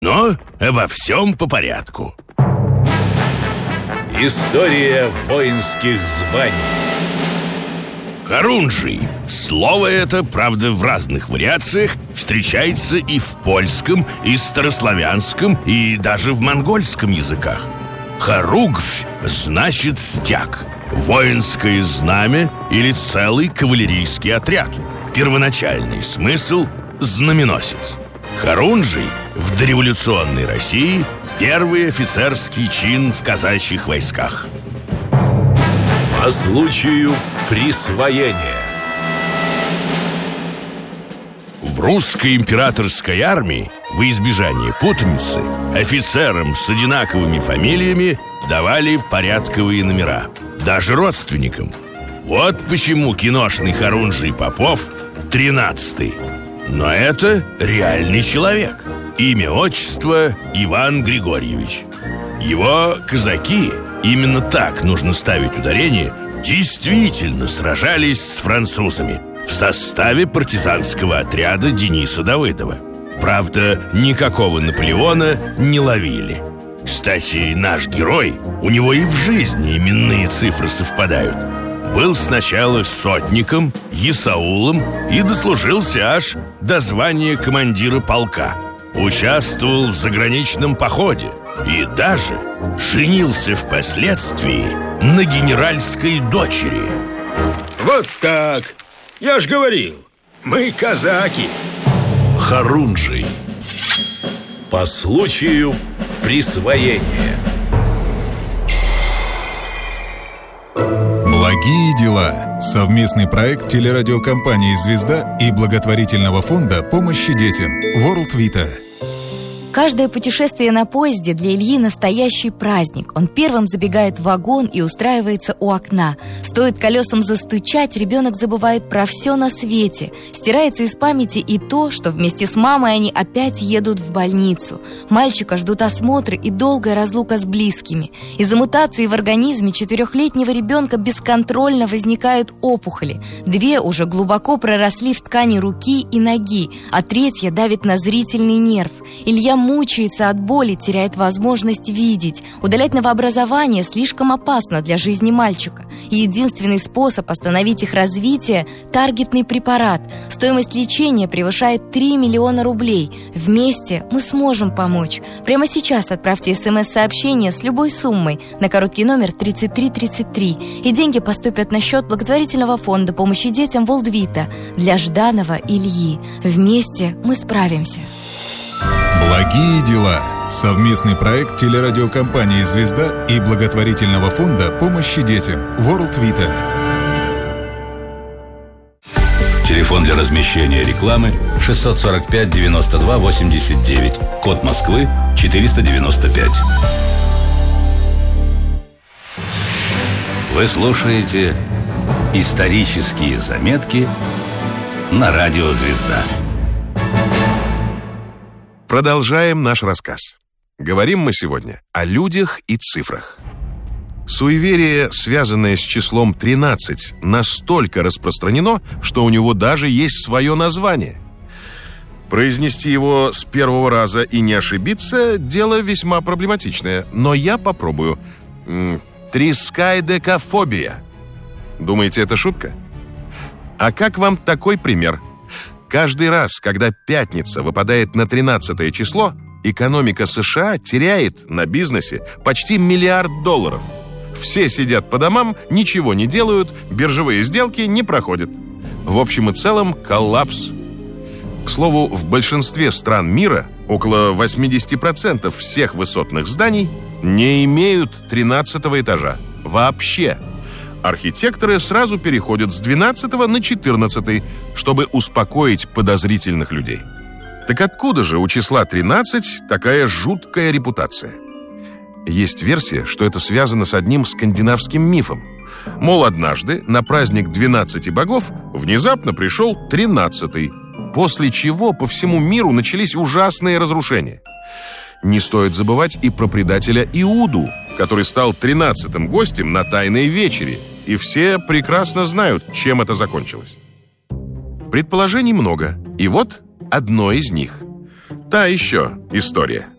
Но обо всем по порядку. История воинских званий. Хорунжий. Слово это, правда, в разных вариациях встречается и в польском, и старославянском, и даже в монгольском языках. Хоругвь значит стяг, воинское знамя или целый кавалерийский отряд. Первоначальный смысл – знаменосец. Хорунжий в дореволюционной России – первый офицерский чин в казачьих войсках. По случаю присвоения. В русской императорской армии, во избежание путаницы, офицерам с одинаковыми фамилиями давали порядковые номера, даже родственникам. Вот почему киношный Хорунжий Попов 13-й. Но это реальный человек. Имя, отчество Иван Григорьевич. Его казаки, именно так нужно ставить ударение, действительно сражались с французами в составе партизанского отряда Дениса Давыдова. Правда, никакого Наполеона не ловили. Кстати, наш герой, у него и в жизни именные цифры совпадают. Был сначала сотником, есаулом и дослужился аж до звания командира полка. Участвовал в заграничном походе и даже женился впоследствии на генеральской дочери. Вот так. Я ж говорил, мы казаки. Хорунжий. По случаю присвоения. Благие дела. Совместный проект телерадиокомпании «Звезда» и благотворительного фонда помощи детям World Vita. Каждое путешествие на поезде для Ильи настоящий праздник. Он первым забегает в вагон и устраивается у окна. Стоит колесам застучать, ребенок забывает про все на свете. Стирается из памяти и то, что вместе с мамой они опять едут в больницу. Мальчика ждут осмотры и долгая разлука с близкими. Из-за мутации в организме 4-летнего ребенка бесконтрольно возникают опухоли. 2 уже глубоко проросли в ткани руки и ноги, а 3-я давит на зрительный нерв. Илья мучается от боли, теряет возможность видеть. Удалять новообразование слишком опасно для жизни мальчика. И единственный способ остановить их развитие – таргетный препарат. Стоимость лечения превышает 3 миллиона рублей. Вместе мы сможем помочь. Прямо сейчас отправьте СМС-сообщение с любой суммой на короткий номер 3333. И деньги поступят на счет благотворительного фонда помощи детям World Vita для Жданова Ильи. Вместе мы справимся. Благие дела. Совместный проект телерадиокомпании «Звезда» и благотворительного фонда помощи детям World Vita. Телефон для размещения рекламы 645 92 89. Код Москвы 495. Вы слушаете исторические заметки на радио «Звезда». Продолжаем наш рассказ. Говорим мы сегодня о людях и цифрах. Суеверие, связанное с числом 13, настолько распространено, что у него даже есть свое название. Произнести его с первого раза и не ошибиться – дело весьма проблематичное, но я попробую. Трискайдекафобия. Думаете, это шутка? А как вам такой пример? Каждый раз, когда пятница выпадает на 13 число, экономика США теряет на бизнесе почти $1 миллиард. Все сидят по домам, ничего не делают, биржевые сделки не проходят. В общем и целом коллапс. К слову, в большинстве стран мира около 80% всех высотных зданий не имеют 13-го этажа. Вообще. Архитекторы сразу переходят с 12 на 14, чтобы успокоить подозрительных людей. Так откуда же у числа 13 такая жуткая репутация? Есть версия, что это связано с одним скандинавским мифом. Мол, однажды на праздник 12 богов внезапно пришел 13-й, после чего по всему миру начались ужасные разрушения. Не стоит забывать и про предателя Иуду, который стал 13-м гостем на Тайной вечере, и все прекрасно знают, чем это закончилось. Предположений много, и вот одно из них. Та еще история.